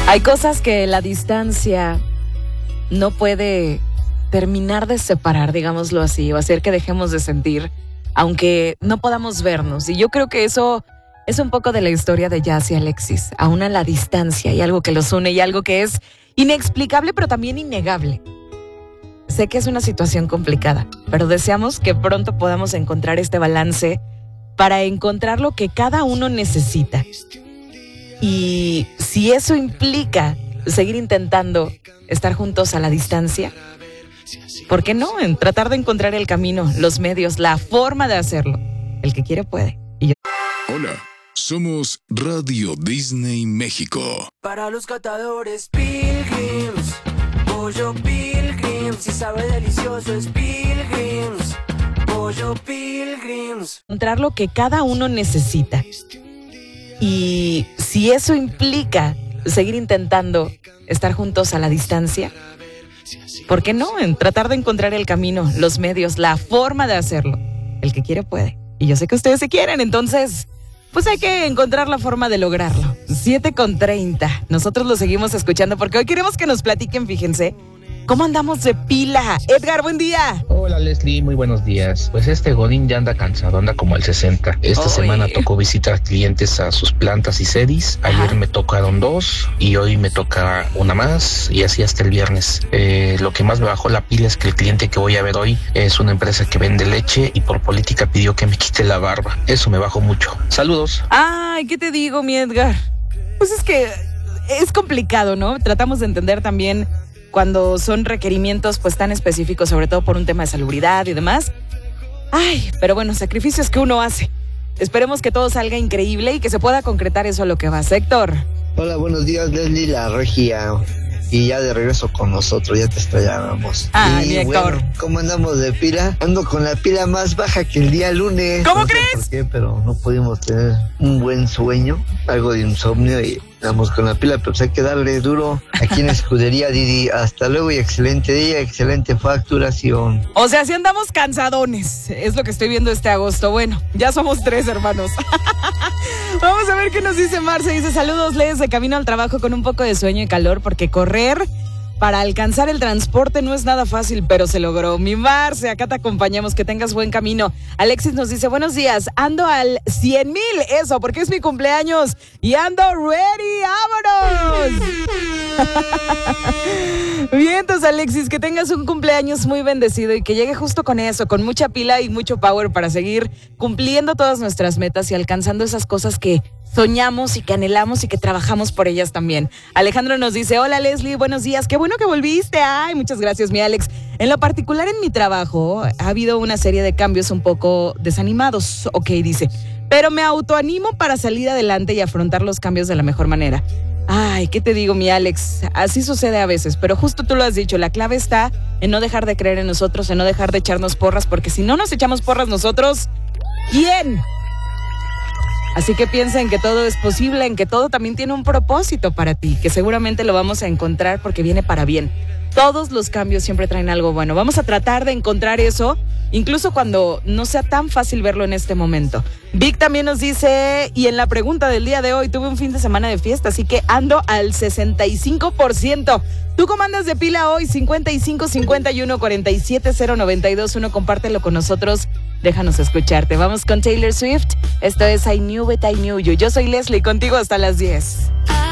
Hay cosas que la distancia no puede terminar de separar, digámoslo así, o hacer que dejemos de sentir, aunque no podamos vernos. Y yo creo que eso es un poco de la historia de Jazz y Alexis. Aún a la distancia hay algo que los une y algo que es inexplicable, pero también innegable. Sé que es una situación complicada, pero deseamos que pronto podamos encontrar este balance para encontrar lo que cada uno necesita. Y si eso implica seguir intentando estar juntos a la distancia, ¿por qué no? En tratar de encontrar el camino, los medios, la forma de hacerlo. El que quiere puede. Hola, somos Radio Disney México. Para los catadores Pilgrims, pollo Pilgrims, si sabe delicioso es Pilgrims, pollo Pilgrims. Encontrar lo que cada uno necesita. Y si eso implica seguir intentando estar juntos a la distancia, ¿por qué no? En tratar de encontrar el camino, los medios, la forma de hacerlo. El que quiere puede. Y yo sé que ustedes se quieren, entonces pues hay que encontrar la forma de lograrlo. 7:30. Nosotros lo seguimos escuchando porque hoy queremos que nos platiquen, fíjense, ¿cómo andamos de pila? Edgar, buen día. Hola Leslie, muy buenos días. Pues Godín ya anda cansado, anda como al 60. Esta semana tocó visitar clientes a sus plantas y sedis. Ayer me tocaron 2 y hoy me toca una más y así hasta el viernes. Lo que más me bajó la pila es que el cliente que voy a ver hoy es una empresa que vende leche y por política pidió que me quite la barba. Eso me bajó mucho. Saludos. Ay, ¿qué te digo, mi Edgar? Pues es que es complicado, ¿no? Tratamos de entender también cuando son requerimientos pues tan específicos, sobre todo por un tema de salubridad y demás. Ay, pero bueno, sacrificios que uno hace. Esperemos que todo salga increíble y que se pueda concretar eso a lo que va. Héctor. Hola, buenos días, Leslie, la regia. Y ya de regreso con nosotros, ya te extrañábamos. Mi Héctor. Bueno, ¿cómo andamos de pila? Ando con la pila más baja que el día lunes. ¿Cómo no crees? Sé por qué, pero no pudimos tener un buen sueño, algo de insomnio y andamos con la pila, pero pues hay que darle duro aquí en Escudería Didi. Hasta luego y excelente día, excelente facturación. O sea, sí andamos cansadones, es lo que estoy viendo este agosto. Bueno, ya somos 3 hermanos. Vamos a ver qué nos dice Marce. Dice, saludos, Les, de camino al trabajo con un poco de sueño y calor porque correr para alcanzar el transporte no es nada fácil, pero se logró. Mi Marce, acá te acompañamos, que tengas buen camino. Alexis nos dice, buenos días, ando al 100,000, eso, porque es mi cumpleaños y ando ready, ¡vámonos! Vientos, Alexis, que tengas un cumpleaños muy bendecido y que llegue justo con eso, con mucha pila y mucho power para seguir cumpliendo todas nuestras metas y alcanzando esas cosas que soñamos y que anhelamos y que trabajamos por ellas también. Alejandro nos dice, hola Leslie, buenos días, qué bueno que volviste. Ay, muchas gracias, mi Alex. En lo particular en mi trabajo ha habido una serie de cambios un poco desanimados, ok, dice, pero me autoanimo para salir adelante y afrontar los cambios de la mejor manera. Ay, ¿qué te digo, mi Alex? Así sucede a veces, pero justo tú lo has dicho, la clave está en no dejar de creer en nosotros, en no dejar de echarnos porras, porque si no nos echamos porras nosotros, ¿quién? Así que piensa en que todo es posible, en que todo también tiene un propósito para ti, que seguramente lo vamos a encontrar porque viene para bien. Todos los cambios siempre traen algo bueno. Vamos a tratar de encontrar eso, incluso cuando no sea tan fácil verlo en este momento. Vic también nos dice, y en la pregunta del día de hoy, tuve un fin de semana de fiesta, así que ando al 65%. ¿Tú cómo andas de pila hoy? 55 51 47 092 1. Compártelo con nosotros. Déjanos escucharte. Vamos con Taylor Swift. Esto es I Knew It, I Knew You. Yo soy Leslie, contigo hasta las 10.